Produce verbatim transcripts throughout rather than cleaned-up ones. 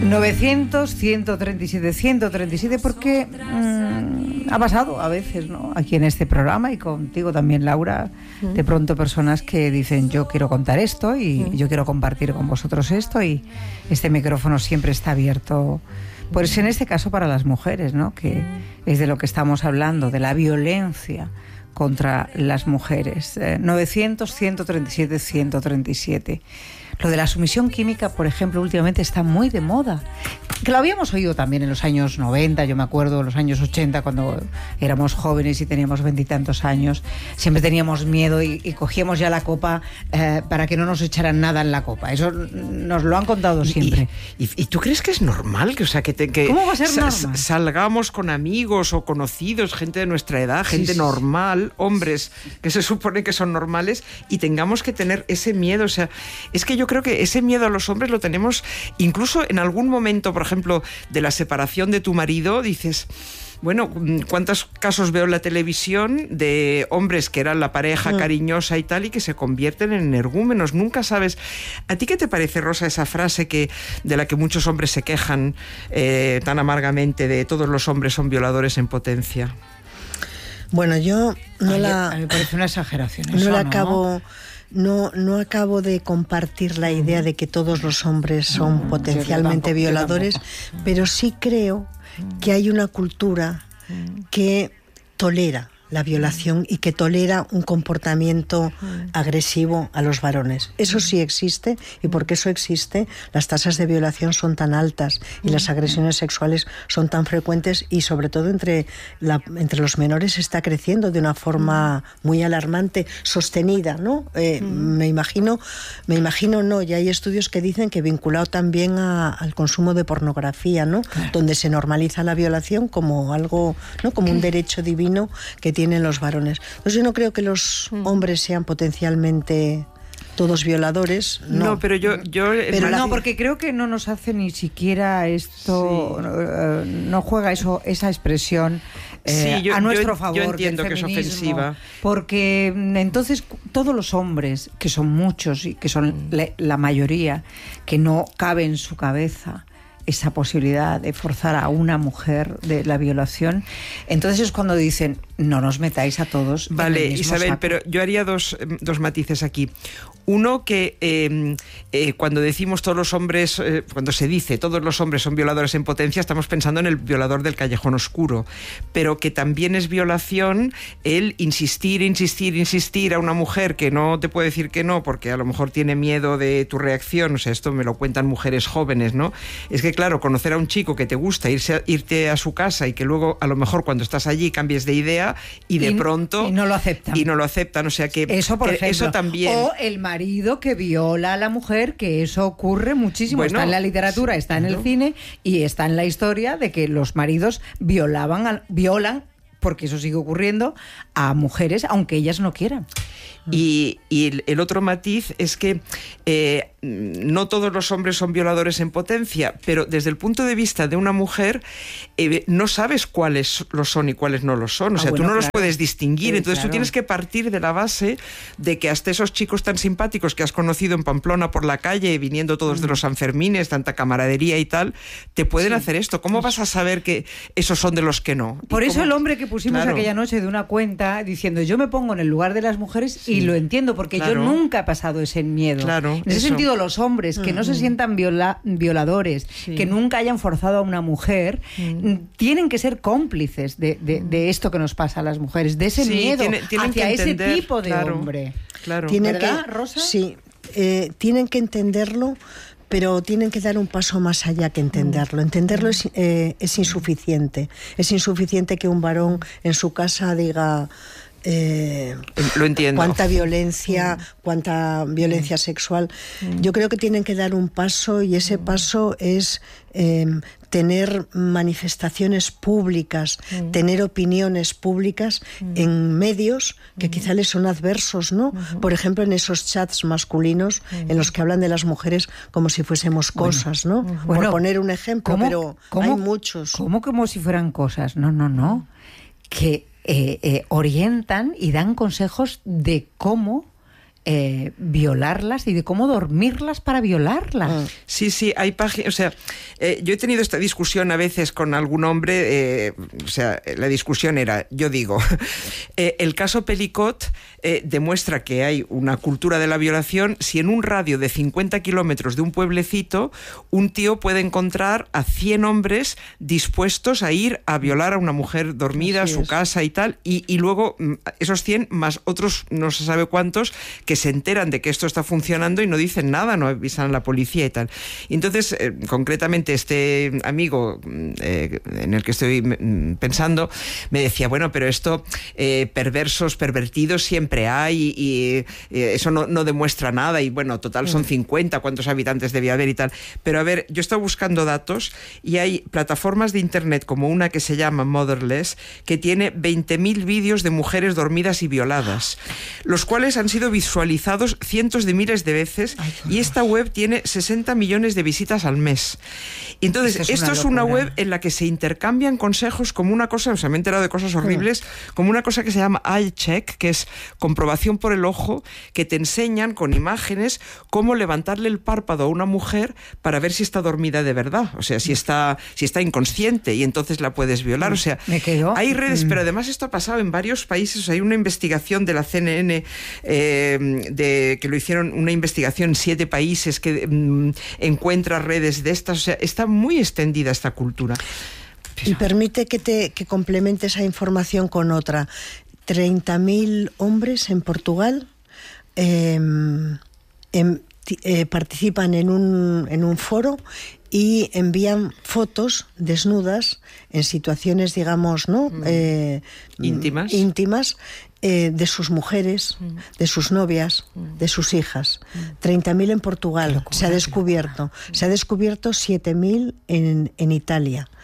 novecientos, ciento treinta y siete, ciento treinta y siete, porque mmm, ha pasado a veces, ¿no? Aquí en este programa y contigo también, Laura, mm. de pronto personas que dicen yo quiero contar esto y mm. yo quiero compartir con vosotros esto, y este micrófono siempre está abierto, pues en este caso para las mujeres, ¿no? Que es de lo que estamos hablando, de la violencia contra las mujeres. eh, novecientos, ciento treinta y siete, ciento treinta y siete. Lo de la sumisión química, por ejemplo, últimamente está muy de moda. Que lo habíamos oído también en los años noventa, yo me acuerdo, los años ochenta, cuando éramos jóvenes y teníamos veintitantos años. Siempre teníamos miedo y, y cogíamos ya la copa eh, para que no nos echaran nada en la copa. Eso nos lo han contado siempre. ¿Y, y, y tú crees que es normal? Que, o sea, que, te, que ¿Cómo va a ser sa- normal? salgamos con amigos o conocidos, gente de nuestra edad, gente sí, sí. normal, hombres que se supone que son normales, y tengamos que tener ese miedo. O sea, es que yo creo que ese miedo a los hombres lo tenemos incluso en algún momento, por ejemplo, de la separación de tu marido. Dices, bueno, ¿cuántos casos veo en la televisión de hombres que eran la pareja mm. cariñosa y tal, y que se convierten en energúmenos? Nunca sabes. ¿A ti qué te parece, Rosa, esa frase que de la que muchos hombres se quejan eh, tan amargamente, de todos los hombres son violadores en potencia? Bueno, yo no Ay, la... A mí me parece una exageración. No eso, la ¿no? acabo... No, no acabo de compartir la idea de que todos los hombres son no, potencialmente tampoco, violadores, pero sí creo que hay una cultura que tolera la violación y que tolera un comportamiento agresivo a los varones. Eso sí existe, y porque eso existe, las tasas de violación son tan altas y las agresiones sexuales son tan frecuentes, y sobre todo entre, la, entre los menores está creciendo de una forma muy alarmante, sostenida, ¿no? Eh, me imagino, me imagino no, ya hay estudios que dicen que vinculado también a, al consumo de pornografía, ¿no? Claro. Donde se normaliza la violación como algo, ¿no? Como un derecho divino que tiene tienen los varones. Entonces yo no creo que los hombres sean potencialmente todos violadores. No, no pero yo... yo pero no, porque creo que no nos hace ni siquiera esto, sí. no, no juega eso, esa expresión eh, sí, yo, a nuestro yo, favor. Yo entiendo que es ofensiva. Porque entonces todos los hombres, que son muchos y que son la, la mayoría, que no cabe en su cabeza esa posibilidad de forzar a una mujer de la violación, entonces es cuando dicen no nos metáis a todos. Vale, en el mismo Isabel, saco. pero yo haría dos, dos matices aquí. Uno, que eh, eh, cuando decimos todos los hombres, eh, cuando se dice todos los hombres son violadores en potencia, estamos pensando en el violador del callejón oscuro, pero que también es violación el insistir, insistir, insistir a una mujer que no te puede decir que no, porque a lo mejor tiene miedo de tu reacción. O sea, esto me lo cuentan mujeres jóvenes, ¿no? Es que claro, conocer a un chico que te gusta, irse a, irte a su casa, y que luego a lo mejor cuando estás allí cambies de idea y de y, pronto... Y no lo aceptan. Y no lo aceptan, o sea que... Eso, por que, ejemplo. Eso también... O el marido que viola a la mujer, que eso ocurre muchísimo. Bueno, está en la literatura, está en el ¿no? cine, y está en la historia de que los maridos violaban a, violan, porque eso sigue ocurriendo, a mujeres, aunque ellas no quieran. Y, y el, el otro matiz es que eh, no todos los hombres son violadores en potencia, pero desde el punto de vista de una mujer eh, no sabes cuáles lo son y cuáles no lo son. O sea, ah, bueno, tú no claro. los puedes distinguir. Sí, Entonces claro. tú tienes que partir de la base de que hasta esos chicos tan simpáticos que has conocido en Pamplona por la calle, viniendo todos mm. de los Sanfermines, tanta camaradería y tal, te pueden sí. hacer esto. ¿Cómo vas a saber que esos son de los que no? Por eso ¿Cómo? El hombre que pusimos claro. aquella noche de una cuenta diciendo yo me pongo en el lugar de las mujeres sí. y lo entiendo, porque claro. yo nunca he pasado ese miedo. Claro, en ese eso. sentido, los hombres que uh-huh. no se sientan viola- violadores, sí. que nunca hayan forzado a una mujer, uh-huh. tienen que ser cómplices de, de, de esto que nos pasa a las mujeres, de ese sí, miedo tiene, tienen hacia que entender, ese tipo de claro, hombre. Claro. ¿Tienen ¿Verdad, que, Rosa? Sí, eh, tienen que entenderlo, pero tienen que dar un paso más allá que entenderlo. Entenderlo es, eh, es insuficiente. Es insuficiente que un varón en su casa diga... Eh, lo entiendo. Cuánta violencia, cuánta violencia sexual. Yo creo que tienen que dar un paso, y ese paso es eh, tener manifestaciones públicas, mm. tener opiniones públicas mm. en medios que mm. quizá les son adversos, ¿no? Mm-hmm. Por ejemplo, en esos chats masculinos mm. en los que hablan de las mujeres como si fuésemos bueno. cosas, ¿no? Mm-hmm. Por bueno, poner un ejemplo, ¿cómo, pero ¿cómo, hay muchos. ¿Cómo como si fueran cosas? No, no, no. Que Eh, eh, orientan y dan consejos de cómo eh, violarlas y de cómo dormirlas para violarlas. Sí, sí, hay páginas, o sea, eh, yo he tenido esta discusión a veces con algún hombre, eh, o sea, la discusión era, yo digo, eh, el caso Pelicot eh, demuestra que hay una cultura de la violación si en un radio de cincuenta kilómetros de un pueblecito un tío puede encontrar a cien hombres dispuestos a ir a violar a una mujer dormida, a su casa y tal, y, y luego esos cien más otros no se sabe cuántos que se enteran de que esto está funcionando y no dicen nada, no avisan a la policía y tal. Y entonces, eh, concretamente, este amigo eh, en el que estoy pensando me decía, bueno, pero esto, eh, perversos, pervertidos siempre hay y, y eso no, no demuestra nada y bueno, total son cincuenta, ¿cuántos habitantes debía haber y tal? Pero a ver, yo he estado buscando datos y hay plataformas de internet como una que se llama Motherless que tiene veinte mil vídeos de mujeres dormidas y violadas, los cuales han sido visualizados cientos de miles de veces. Ay, y esta web tiene sesenta millones de visitas al mes. Y entonces, esto, es, esto una, es una web en la que se intercambian consejos como una cosa, o sea, me he enterado de cosas horribles, como una cosa que se llama Eye Check, que es comprobación por el ojo, que te enseñan con imágenes cómo levantarle el párpado a una mujer para ver si está dormida de verdad, o sea, si está, si está inconsciente y entonces la puedes violar. O sea, me quedo. Hay redes, pero además esto ha pasado en varios países. O sea, hay una investigación de la C N N eh, de, que lo hicieron, una investigación en siete países que mm, encuentra redes de estas. O sea, está muy extendida esta cultura. Y permite que te que complemente esa información con otra. treinta mil hombres en Portugal eh, en, eh, participan en un, en un foro y envían fotos desnudas en situaciones, digamos, ¿no? Mm. Eh, íntimas. íntimas eh, de sus mujeres, mm. de sus novias, mm. de sus hijas. Mm. treinta mil en Portugal locura, se ha descubierto. Mm. Se ha descubierto siete mil en, en Italia. Mm.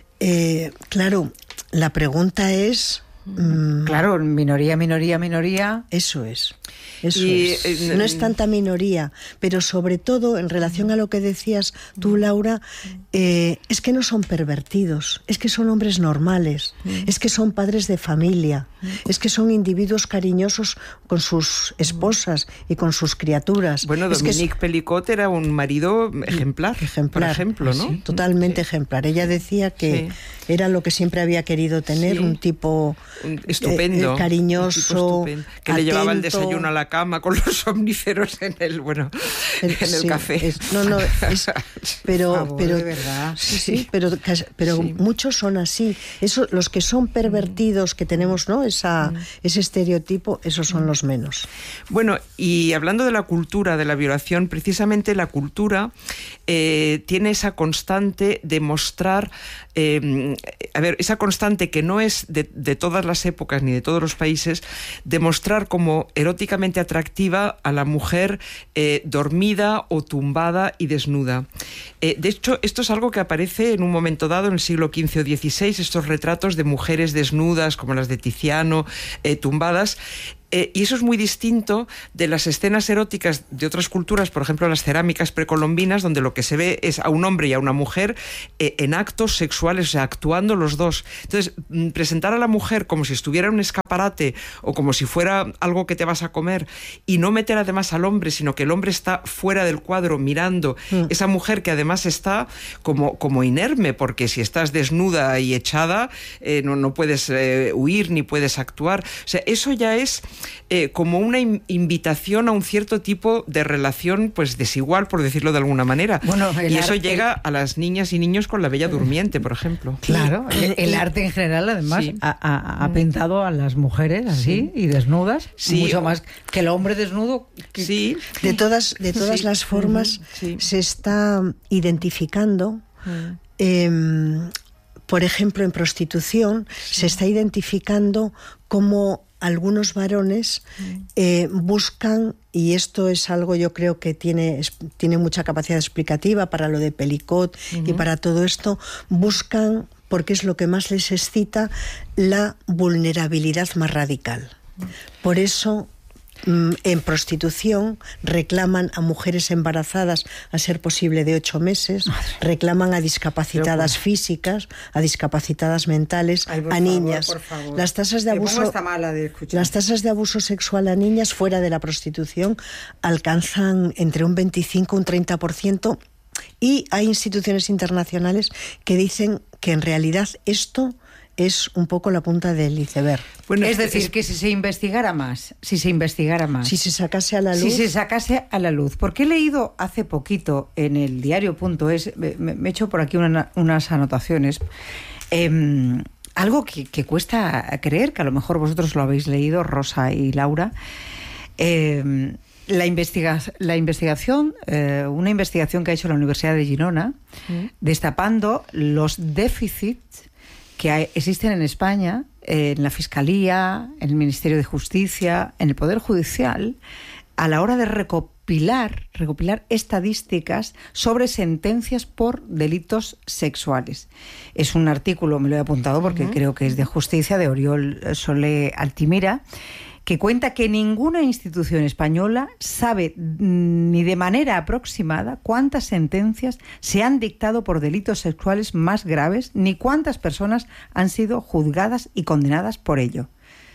Eh, claro, la pregunta es... Mm, claro, minoría, minoría, minoría. Eso es. Eso y, es. Eh, no es tanta minoría, pero sobre todo en relación a lo que decías tú, Laura, eh, es que no son pervertidos, es que son hombres normales, es que son padres de familia, es que son individuos cariñosos con sus esposas y con sus criaturas. Bueno, es Dominique que... Pelicot era un marido ejemplar, ejemplar, por ejemplo, ¿no? Sí, totalmente sí. ejemplar. Ella decía que sí. era lo que siempre había querido tener, sí. un tipo estupendo, eh, cariñoso, un tipo estupendo, que atento. Le llevaba el desayuno a la cama con los somníferos en el bueno en el sí, café. Es, no, no, es, pero, favor, pero de verdad. Sí, sí, pero, pero sí. muchos son así. Eso, los que son pervertidos, que tenemos, ¿no? Esa, mm. ese estereotipo, esos son los menos. Bueno, y hablando de la cultura de la violación, precisamente la cultura eh, tiene esa constante de mostrar, eh, a ver, esa constante que no es de, de todas las épocas ni de todos los países, de mostrar como eróticamente atractiva a la mujer eh, dormida o tumbada y desnuda. Eh, de hecho, esto es algo que aparece en un momento dado en el siglo quince o dieciséis, estos retratos de mujeres desnudas, como las de Tiziano, eh, tumbadas. Eh, y eso es muy distinto de las escenas eróticas de otras culturas, por ejemplo las cerámicas precolombinas, donde lo que se ve es a un hombre y a una mujer eh, en actos sexuales, o sea, actuando los dos. Entonces, presentar a la mujer como si estuviera en un escaparate o como si fuera algo que te vas a comer y no meter además al hombre, sino que el hombre está fuera del cuadro mirando, mm. esa mujer que además está como, como inerme, porque si estás desnuda y echada, eh, no, no puedes eh, huir ni puedes actuar. O sea, eso ya es... Eh, como una in- invitación a un cierto tipo de relación pues desigual, por decirlo de alguna manera. Bueno, y eso arte... llega a las niñas y niños con La Bella Durmiente, por ejemplo. Claro, el, el arte en general además sí. ha, ha, ha pintado a las mujeres así sí. y desnudas, sí. mucho más que el hombre desnudo. Que... Sí. De todas, de todas sí. las formas sí. se está identificando mm. eh, por ejemplo en prostitución sí. se está identificando como algunos varones eh, buscan, y esto es algo yo creo que tiene, es, tiene mucha capacidad explicativa para lo de Pelicot uh-huh. y para todo esto, buscan, porque es lo que más les excita, la vulnerabilidad más radical. Por eso en prostitución, reclaman a mujeres embarazadas a ser posible de ocho meses, Madre. reclaman a discapacitadas Pero, físicas, a discapacitadas mentales, Ay, a favor, niñas. Las tasas de abuso, de las tasas de abuso sexual a niñas fuera de la prostitución alcanzan entre un veinticinco y un treinta por ciento, y hay instituciones internacionales que dicen que en realidad esto es un poco la punta del iceberg. Bueno, es decir, es... que si se investigara más, si se investigara más, si se sacase a la luz, si se sacase a la luz, porque he leído hace poquito en el diario punto es, me, me he hecho por aquí una, unas anotaciones, eh, algo que, que cuesta creer, que a lo mejor vosotros lo habéis leído, Rosa y Laura. Eh, la, investiga la investigación, eh, una investigación que ha hecho la Universidad de Girona, ¿Mm? destapando los déficits que hay, existen en España, eh, en la Fiscalía, en el Ministerio de Justicia, en el Poder Judicial, a la hora de recopilar, recopilar estadísticas sobre sentencias por delitos sexuales. Es un artículo, me lo he apuntado porque uh-huh. creo que es de Justicia, de Oriol Solé Altimira, que cuenta que ninguna institución española sabe ni de manera aproximada cuántas sentencias se han dictado por delitos sexuales más graves, ni cuántas personas han sido juzgadas y condenadas por ello.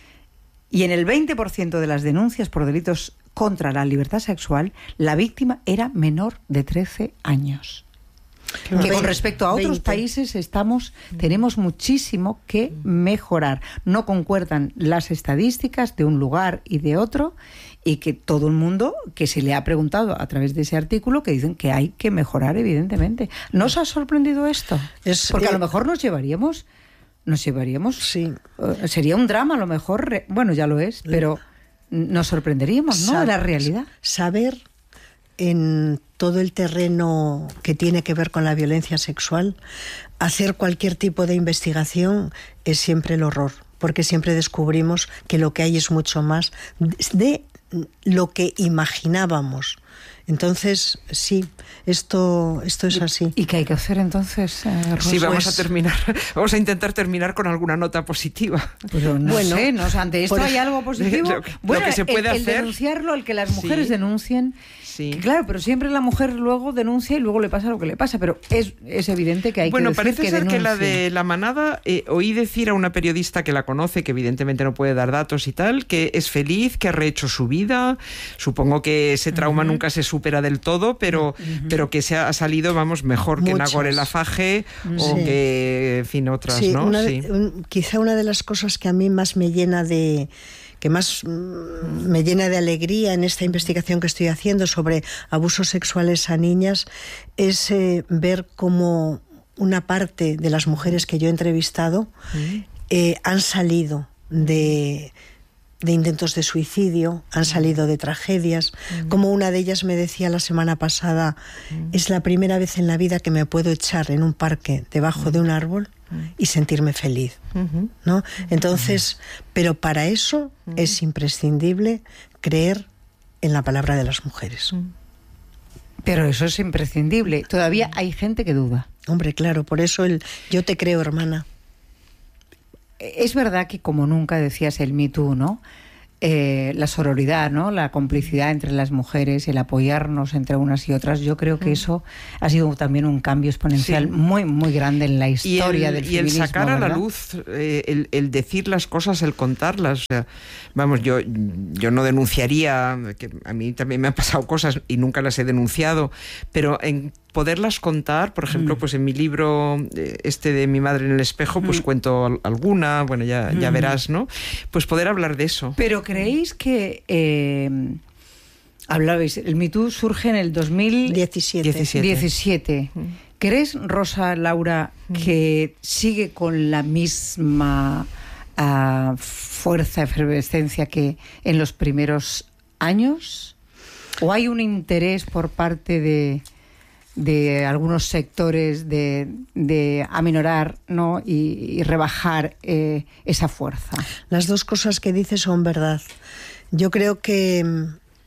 Y en el veinte por ciento de las denuncias por delitos contra la libertad sexual, la víctima era menor de trece años. Claro. Que con respecto a otros veinte países estamos, tenemos muchísimo que mejorar. No concuerdan las estadísticas de un lugar y de otro, y que todo el mundo que se le ha preguntado a través de ese artículo, que dicen que hay que mejorar, evidentemente. ¿No os ha sorprendido esto? Es, Porque eh, a lo mejor nos llevaríamos, nos llevaríamos, sí. uh, sería un drama a lo mejor, re, bueno, ya lo es, pero nos sorprenderíamos, ¿no?, Sa de la realidad. Saber en todo el terreno que tiene que ver con la violencia sexual, hacer cualquier tipo de investigación es siempre el horror, porque siempre descubrimos que lo que hay es mucho más de lo que imaginábamos. Entonces, sí, esto, esto es así. ¿Y qué hay que hacer entonces, eh, Rosa? Sí, vamos pues, a terminar, vamos a intentar terminar con alguna nota positiva. Pero no bueno, sé, ¿no? Ante esto hay algo positivo. Lo, bueno, lo que se puede el, hacer, el denunciarlo, el que las mujeres sí, denuncien. Sí. Que claro, pero siempre la mujer luego denuncia y luego le pasa lo que le pasa, pero es, es evidente que hay bueno, que decir parece que ser denuncie. Que la de La Manada, eh, oí decir a una periodista que la conoce, que evidentemente no puede dar datos y tal, que es feliz, que ha rehecho su vida. Supongo que ese trauma uh-huh. nunca se supera del todo, pero, uh-huh. pero que se ha salido, vamos, mejor Muchas. que Nagore Laffage sí. o que, en fin, otras, sí, ¿no? Una sí. de, un, quizá una de las cosas que a mí más me llena de... que más me llena de alegría en esta investigación que estoy haciendo sobre abusos sexuales a niñas es eh, ver cómo una parte de las mujeres que yo he entrevistado eh, han salido de, de intentos de suicidio, han salido de tragedias, como una de ellas me decía la semana pasada, es la primera vez en la vida que me puedo echar en un parque debajo de un árbol y sentirme feliz, ¿no? Entonces, pero para eso es imprescindible creer en la palabra de las mujeres. Pero eso es imprescindible. Todavía hay gente que duda. Hombre, claro, por eso el yo te creo, hermana. Es verdad que como nunca decías el Me Too, ¿no? Eh, la sororidad, ¿no? La complicidad entre las mujeres, el apoyarnos entre unas y otras, yo creo que eso ha sido también un cambio exponencial sí. muy, muy grande en la historia y el, del y feminismo. Y el sacar a ¿verdad? la luz, eh, el, el decir las cosas, el contarlas. O sea, vamos, yo, yo no denunciaría, que a mí también me han pasado cosas y nunca las he denunciado, pero en poderlas contar, por ejemplo, mm. pues en mi libro este de Mi madre en el espejo, pues mm. cuento alguna, bueno, ya, ya mm. verás, ¿no? Pues poder hablar de eso. Pero ¿creéis que eh, hablabais, el Me Too surge en el dos mil diecisiete? diecisiete. Mm. ¿Crees, Rosa, Laura, mm. que sigue con la misma uh, fuerza, efervescencia que en los primeros años? ¿O hay un interés por parte de... de algunos sectores de, de aminorar, ¿no? y, y rebajar eh, esa fuerza? Las dos cosas que dices son verdad. Yo creo que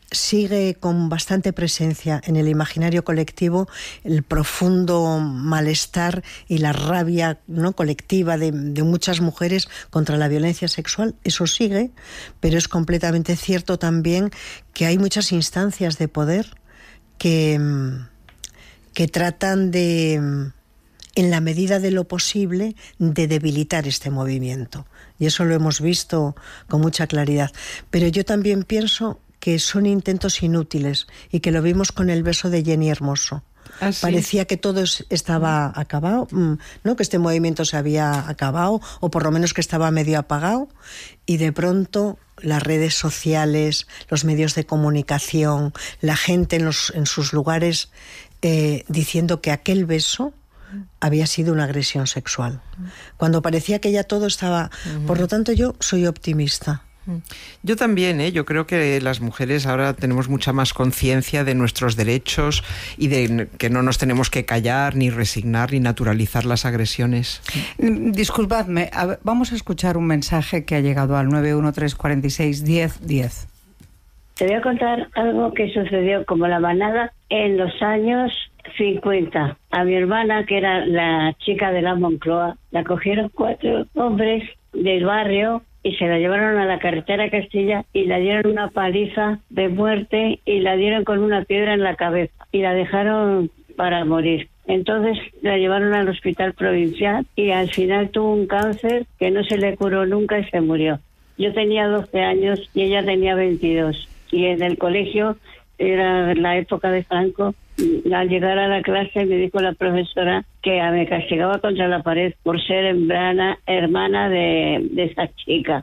sigue con bastante presencia en el imaginario colectivo el profundo malestar y la rabia, ¿no?, colectiva de, de muchas mujeres contra la violencia sexual. Eso sigue, pero es completamente cierto también que hay muchas instancias de poder que, que tratan de, en la medida de lo posible, de debilitar este movimiento. Y eso lo hemos visto con mucha claridad. Pero yo también pienso que son intentos inútiles y que lo vimos con el beso de Jenny Hermoso. ¿Ah, sí? Parecía que todo estaba acabado, ¿no?, que este movimiento se había acabado, o por lo menos que estaba medio apagado, y de pronto las redes sociales, los medios de comunicación, la gente en, los, en sus lugares eh, diciendo que aquel beso había sido una agresión sexual, cuando parecía que ya todo estaba... Uh-huh. Por lo tanto, yo soy optimista. Yo también, ¿eh? Yo creo que las mujeres ahora tenemos mucha más conciencia de nuestros derechos y de que no nos tenemos que callar, ni resignar, ni naturalizar las agresiones. Disculpadme, a ver, vamos a escuchar un mensaje que ha llegado al nueve uno tres cuatro seis uno cero uno cero. Te voy a contar algo que sucedió como la manada en los años cincuenta. A mi hermana, que era la chica de la Moncloa, la cogieron cuatro hombres del barrio y se la llevaron a la carretera a Castilla y la dieron una paliza de muerte y la dieron con una piedra en la cabeza y la dejaron para morir. Entonces la llevaron al hospital provincial y al final tuvo un cáncer que no se le curó nunca y se murió. Yo tenía doce años y ella tenía veintidós. Y en el colegio, era la época de Franco, al llegar a la clase me dijo la profesora que me castigaba contra la pared por ser hermana, hermana de, de esa chica.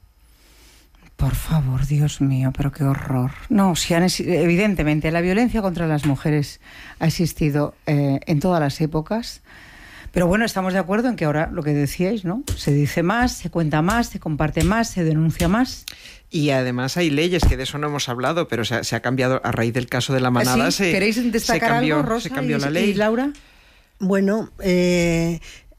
Por favor, Dios mío, pero qué horror. No, si han, evidentemente la violencia contra las mujeres ha existido eh, en todas las épocas. Pero bueno, estamos de acuerdo en que ahora, lo que decíais, ¿no?, se dice más, se cuenta más, se comparte más, se denuncia más. Y además hay leyes, que de eso no hemos hablado, pero se ha, se ha cambiado a raíz del caso de la manada. ¿Sí? Se, ¿Queréis destacar se cambió, algo, Rosa, se cambió y, la ley. ¿Y Laura? Bueno, eh,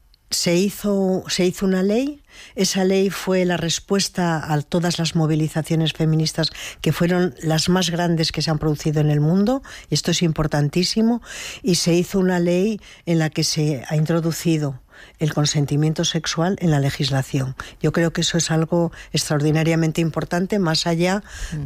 se hizo, se hizo una ley. Esa ley fue la respuesta a todas las movilizaciones feministas, que fueron las más grandes que se han producido en el mundo. Esto es importantísimo. Y se hizo una ley en la que se ha introducido el consentimiento sexual en la legislación. Yo creo que eso es algo extraordinariamente importante, más allá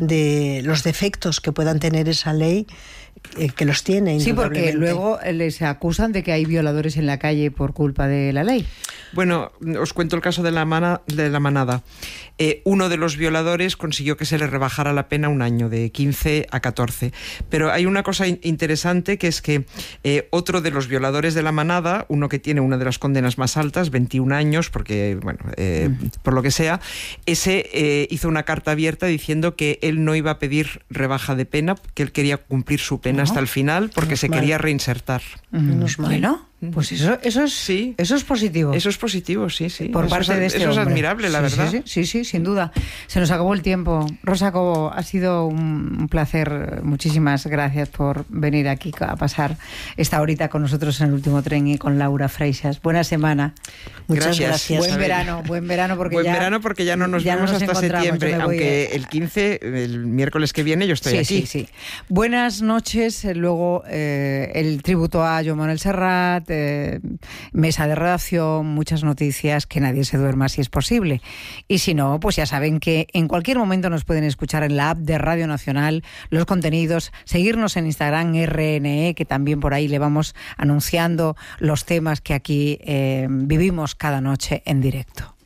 de los defectos que puedan tener esa ley, eh, que los tiene. Sí, porque luego les acusan de que hay violadores en la calle por culpa de la ley. Bueno, os cuento el caso de la, mana, de la manada. Eh, uno de los violadores consiguió que se le rebajara la pena un año, de quince a catorce. Pero hay una cosa in- interesante, que es que eh, otro de los violadores de la manada, uno que tiene una de las condenas más altas, veintiún años, porque, bueno, eh, mm. por lo que sea, ese eh, hizo una carta abierta diciendo que él no iba a pedir rebaja de pena, que él quería cumplir su pena, ¿no?, hasta el final, porque se mal. quería reinsertar. Mm. Bueno, pues eso, eso es sí. eso es positivo. Eso es positivo, sí, sí. Por eso parte es, de este Eso hombre. es admirable, la sí, verdad. Sí, sí, sí, sí, sin duda. Se nos acabó el tiempo. Rosa Cobo, ha sido un placer. Muchísimas gracias por venir aquí a pasar esta horita con nosotros en El Último Tren y con Laura Freixas. Buena semana. Muchas gracias. gracias. Buen verano, buen verano porque buen ya... verano porque ya no nos ya vemos no nos hasta septiembre, aunque a... el quince, el miércoles que viene, yo estoy sí, aquí. Sí, sí. Buenas noches. Luego eh, el tributo a Joan Manuel Serrat, eh, mesa de redacción, muchas noticias, que nadie se duerma si es posible. Y si no, pues ya saben que en cualquier momento nos pueden escuchar en la app de Radio Nacional, los contenidos, seguirnos en Instagram, R N E, que también por ahí le vamos anunciando los temas que aquí eh, vivimos cada noche en directo.